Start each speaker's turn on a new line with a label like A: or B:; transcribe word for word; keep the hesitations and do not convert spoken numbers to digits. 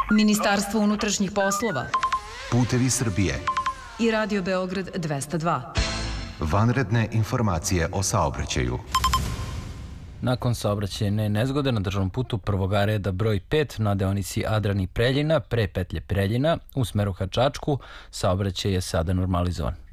A: Ministarstvo unutrašnjih poslova,
B: Putevi Srbije
A: i Radio Beograd dvesta dva.
B: Vanredne informacije o saobraćaju.
C: Nakon saobraćajne nezgode na državnom putu prvog reda broj pet na deonici Adrani Preljina, pre petlje Preljina, u smeru ka Čačku, saobraćaj je sada normalizovan.